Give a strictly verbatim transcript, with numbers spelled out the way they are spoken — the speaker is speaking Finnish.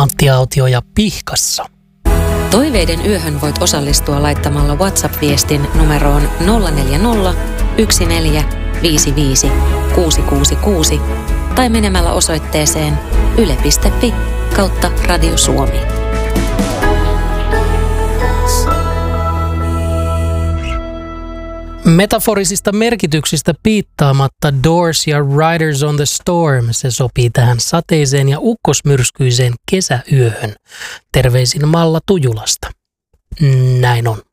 Antti Autio ja Pihkassa. Toiveiden yöhön voit osallistua laittamalla WhatsApp-viestin numeroon nolla neljä nolla, yksi neljä, viisi viisi, kuusi kuusi kuusi tai menemällä osoitteeseen yle piste fi kautta Radio Suomi. Metaforisista merkityksistä piittaamatta Doors ja Riders on the Storm, se sopii tähän sateiseen ja ukkosmyrskyiseen kesäyöhön. Terveisin Malla Tujulasta. Näin on.